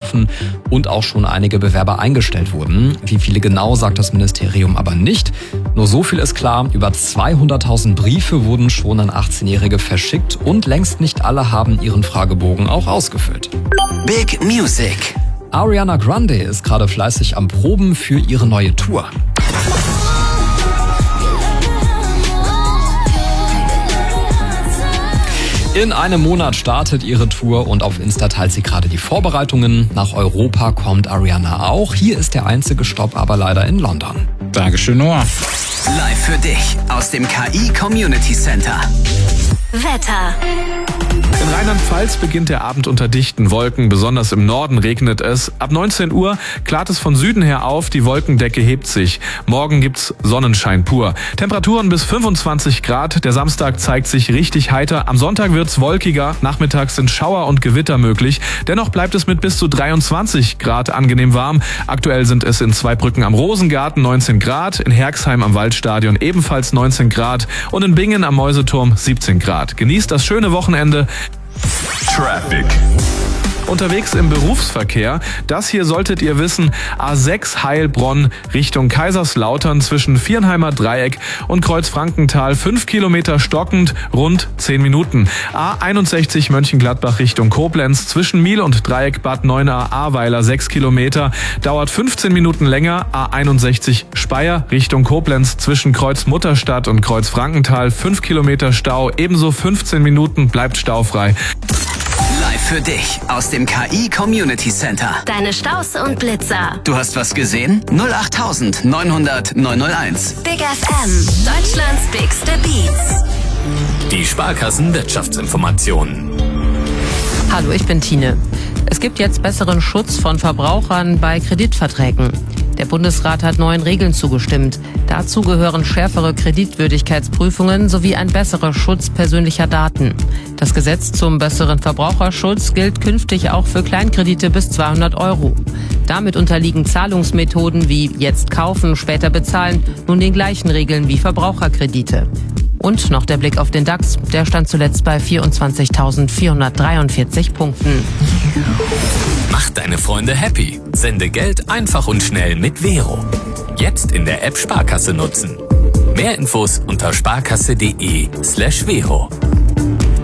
offen und auch schon einige Bewerber eingestellt wurden. Wie viele genau, sagt das Ministerium aber nicht. Nur so viel ist klar, über 200.000 Briefe wurden schon an 18-Jährige verschickt und längst nicht alle haben ihren Fragebogen auch ausgefüllt. Big Music. Ariana Grande ist gerade fleißig am Proben für ihre neue Tour. In einem Monat startet ihre Tour und auf Insta teilt sie gerade die Vorbereitungen. Nach Europa kommt Ariana auch. Hier ist der einzige Stopp aber leider in London. Dankeschön, Noah. Live für dich aus dem KI Community Center. Wetter. In Rheinland-Pfalz beginnt der Abend unter dichten Wolken. Besonders im Norden regnet es. Ab 19 Uhr klart es von Süden her auf. Die Wolkendecke hebt sich. Morgen gibt's Sonnenschein pur. Temperaturen bis 25 Grad. Der Samstag zeigt sich richtig heiter. Am Sonntag wird's wolkiger. Nachmittags sind Schauer und Gewitter möglich. Dennoch bleibt es mit bis zu 23 Grad angenehm warm. Aktuell sind es in Zweibrücken am Rosengarten 19 Grad, in Herxheim am Waldstadion ebenfalls 19 Grad und in Bingen am Mäuseturm 17 Grad. Genießt das schöne Wochenende. Traffic. Unterwegs im Berufsverkehr, das hier solltet ihr wissen, A6 Heilbronn Richtung Kaiserslautern zwischen Viernheimer Dreieck und Kreuzfrankenthal 5 Kilometer stockend, rund 10 Minuten. A61 Mönchengladbach Richtung Koblenz zwischen Miel und Dreieck Bad Neuenahr-Ahrweiler 6 Kilometer, dauert 15 Minuten länger. A61 Speyer Richtung Koblenz zwischen Kreuz Mutterstadt und Kreuz Frankenthal 5 Kilometer Stau, ebenso 15 Minuten, bleibt staufrei. Live für dich aus dem KI Community Center. Deine Staus und Blitzer. Du hast was gesehen? 08900 901. Big FM. Deutschlands bigste Beats. Die Sparkassen Wirtschaftsinformationen. Hallo, ich bin Tine. Es gibt jetzt besseren Schutz von Verbrauchern bei Kreditverträgen. Der Bundesrat hat neuen Regeln zugestimmt. Dazu gehören schärfere Kreditwürdigkeitsprüfungen sowie ein besserer Schutz persönlicher Daten. Das Gesetz zum besseren Verbraucherschutz gilt künftig auch für Kleinkredite bis 200 €. Damit unterliegen Zahlungsmethoden wie jetzt kaufen, später bezahlen nun den gleichen Regeln wie Verbraucherkredite. Und noch der Blick auf den DAX. Der stand zuletzt bei 24.443 Punkten. Mach deine Freunde happy. Sende Geld einfach und schnell mit Vero. Jetzt in der App Sparkasse nutzen. Mehr Infos unter sparkasse.de/Vero.